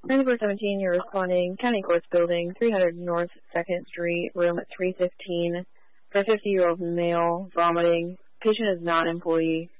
9417, you're responding, County Courts Building, 300 North 2nd Street, room at 315, for a 50-year-old male, vomiting. Patient is not an employee.